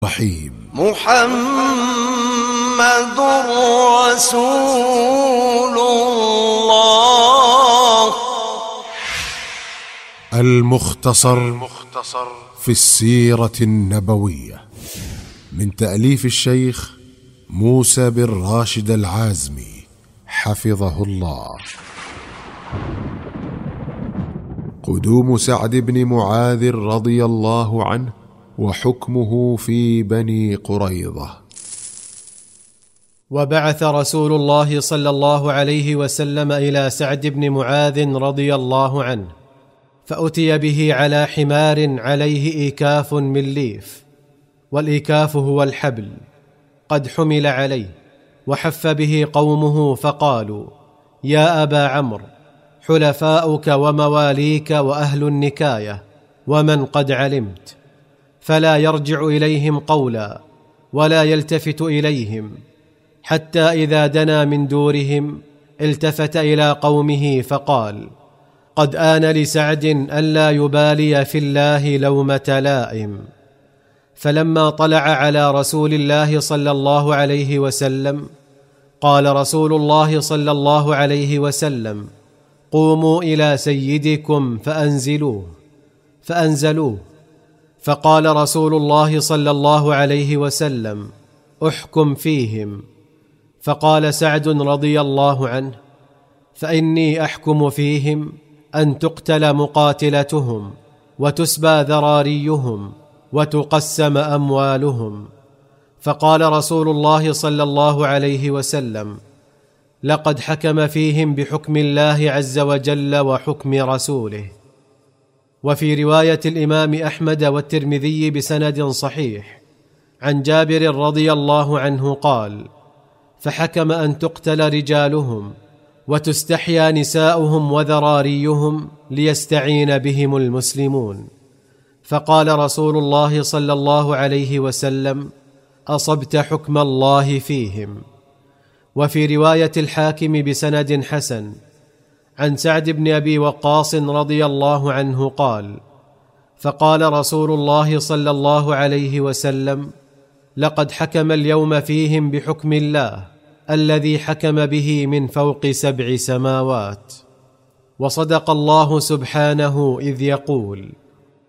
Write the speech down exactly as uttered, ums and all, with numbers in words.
رحيم. محمد رسول الله. المختصر في السيرة النبوية من تأليف الشيخ موسى بن راشد العازمي حفظه الله. قدوم سعد بن معاذ رضي الله عنه وحكمه في بني قريظة. وبعث رسول الله صلى الله عليه وسلم إلى سعد بن معاذ رضي الله عنه، فأتي به على حمار عليه إيكاف من ليف، والإيكاف هو الحبل، قد حمل عليه، وحف به قومه فقالوا: يا أبا عمرو، حلفاؤك ومواليك وأهل النكاية ومن قد علمت، فلا يرجع إليهم قولا ولا يلتفت إليهم، حتى إذا دنا من دورهم التفت إلى قومه فقال: قد آن لسعد ألا يبالي في الله لومة لائم. فلما طلع على رسول الله صلى الله عليه وسلم قال رسول الله صلى الله عليه وسلم: قوموا إلى سيدكم فأنزلوه. فأنزلوه، فقال رسول الله صلى الله عليه وسلم: احكم فيهم. فقال سعد رضي الله عنه: فإني أحكم فيهم أن تقتل مقاتلتهم وتسبى ذراريهم وتقسم أموالهم. فقال رسول الله صلى الله عليه وسلم: لقد حكم فيهم بحكم الله عز وجل وحكم رسوله. وفي رواية الإمام أحمد والترمذي بسند صحيح عن جابر رضي الله عنه قال: فحكم أن تقتل رجالهم وتستحيا نساؤهم وذراريهم ليستعين بهم المسلمون. فقال رسول الله صلى الله عليه وسلم: أصبت حكم الله فيهم. وفي رواية الحاكم بسند حسن عن سعد بن أبي وقاص رضي الله عنه قال: فقال رسول الله صلى الله عليه وسلم: لقد حكم اليوم فيهم بحكم الله الذي حكم به من فوق سبع سماوات. وصدق الله سبحانه إذ يقول: